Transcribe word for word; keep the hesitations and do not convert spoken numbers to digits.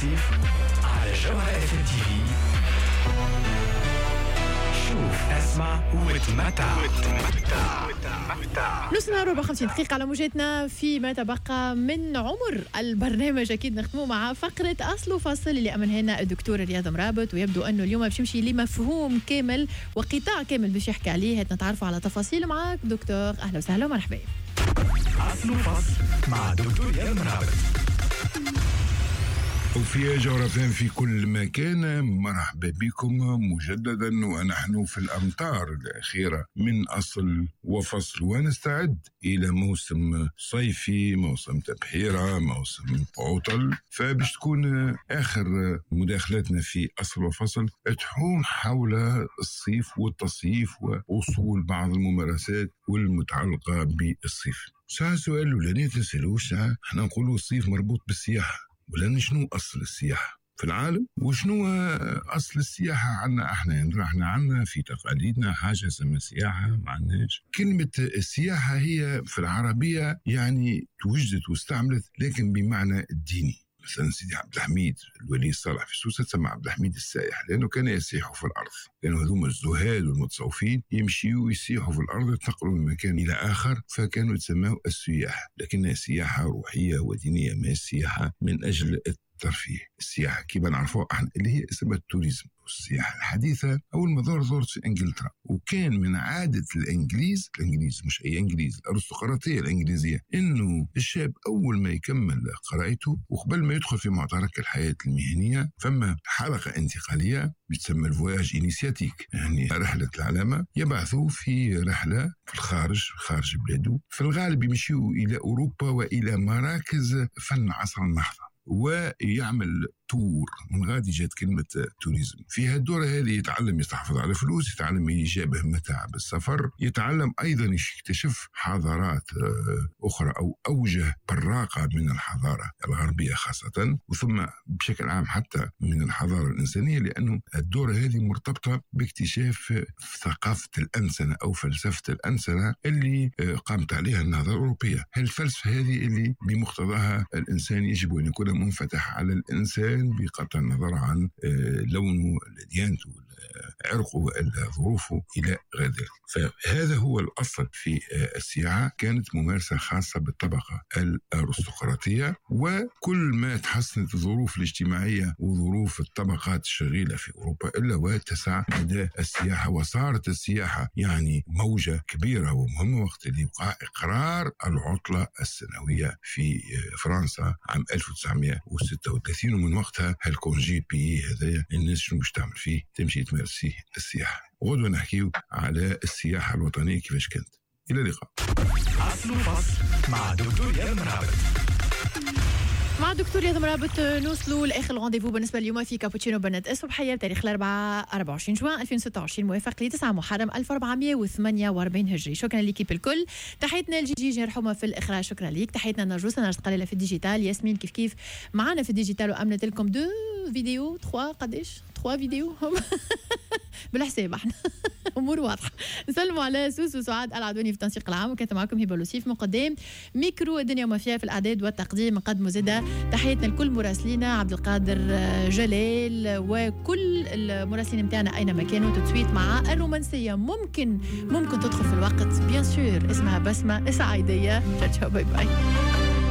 الصيف على جوهرة اف ام تي في. شوف اسمع وتمتع. نص نهار وربع خمسين دقيقة على موجاتنا في ما تبقى من عمر البرنامج. أكيد نختمو مع فقرة أصل وفصل اللي أمنها لنا الدكتور رياض مرابط، ويبدو أنه اليوم باش نمشي لمفهوم كامل وقطاع كامل باش يحكي عليه. نتعرفوا على تفاصيل معك دكتور. أهلا وسهلا ومرحبا. أصل وفصل مع دكتور رياض مرابط. وفي جغرافيا في كل مكان، مرحبا بكم مجددا ونحن في الأمطار الأخيرة من أصل وفصل، ونستعد إلى موسم صيفي، موسم تبحيرة، موسم عطل. فباش تكون آخر مداخلاتنا في أصل وفصل تحوم حول الصيف والتصيف ووصول بعض الممارسات والمتعلقة بالصيف. ساعة سؤال ولاني تسألوش، ساعة احنا نقولوا الصيف مربوط بالسياحة، ولأن شنو أصل السياحة في العالم وشنو أصل السياحة عنا احنا؟ يعني احنا عنا في تقاليدنا حاجة اسمها سياحة، ما عندناش. كلمة السياحة هي في العربية يعني توجدت واستعملت لكن بمعنى الديني. مثلا سيدي عبد الحميد الولي الصالح في سوسة تسمى عبد الحميد السائح، لأنه كان يسيح في الأرض. كانوا هذوما الزهاد والمتصوفين يمشيوا يسيحوا في الأرض، يتنقلوا من مكان إلى آخر، فكانوا يتسموا السياح. لكنها سياحة روحية ودينية، ما السياحة من أجل الترفيه. السياحة كيف نعرفوها احنا اللي هي اسمها التوريزم. السياحة الحديثة أول ما ظهرت ظهرت في إنجلترا، وكان من عادة الإنجليز الإنجليز مش أي إنجليز، الأرستقراطية الإنجليزية، إنه الشاب أول ما يكمل قراءته وقبل ما يدخل في معترك الحياة المهنية فما حلقة انتقالية بتسمى الفواياج إنيسياتيك، يعني رحلة العلامة. يبعثوا في رحلة في الخارج خارج بلاده، في الغالب يمشيوا إلى أوروبا وإلى مراكز فن عصر النهضة، ويعمل تور. من غادي جات كلمة توريزم. في هالدورة هذه يتعلم يستحفظ على فلوس، يتعلم يجابه متاعب السفر، يتعلم أيضا يكتشف حضارات أخرى أو أوجه براقة من الحضارة الغربية خاصة، وثم بشكل عام حتى من الحضارة الإنسانية، لأنه الدورة هذه مرتبطة باكتشاف ثقافة الأنسنة أو فلسفة الأنسنة اللي قامت عليها النهضة الأوروبية. هالفلسفة هذه اللي بمقتضاها الإنسان يجب أن يكون منفتح على الإنسان بقطع النظر عن لونه، ديانته، عرقه، ظروفه إلى غير ذلك. فهذا هو الأصل في السياحة. كانت ممارسة خاصة بالطبقة الأرستقراطية، وكل ما تحسنت الظروف الاجتماعية وظروف الطبقات الشغيلة في أوروبا إلا واتسع مدى السياحة، وصارت السياحة يعني موجة كبيرة ومهمة وقت اللي وقع إقرار العطلة السنوية في فرنسا عام ألف وتسعمائة وستة وثلاثين. ومن وقتها هالكونجي بي هذا الناس شنو مش تعمل فيه؟ تمشي تمارس فيه السياحة. غدوة نحكيو على السياحة الوطنية كيفاش كانت. إلى اللقاء. أصل وفصل مع دكتور رياض مرابط. مع الدكتور رياض مرابط نوصلوا لاخر الرونديفو بالنسبه اليوم في كابوتشينو بنات الصبحيه بتاريخ الاربعاء أربعة وعشرين جوان ألفين وستة وعشرين موافق ل تسعة محرم ألف وأربعمائة وثمانية وأربعين هجري. شكرا ليكيب الكل. تحياتنا لجيجي جرحومه في الاخراج، شكرا ليك. تحياتنا لنرجوس نرجس قليله في الديجيتال، ياسمين كيف كيف معنا في الديجيتال، وامنت لكم دو فيديو ثلاثة قداش ثلاثة فيديو بالحساب احنا امور واضحه. نسلموا على سوس وسعاد العدواني في التنسيق العام، وكانت معكم هبه لوسيف من قدام ميكرو الدنيا وما فيها في الاعداد والتقديم. نقدموا زاده تحياتنا لكل مراسلينا، عبد القادر جلال وكل المراسلين نتاعنا اينما كانوا. تتسويت مع الرومانسيه ممكن ممكن تدخل في الوقت بيان سور، اسمها بسمه سعيديه. تشاو باي باي.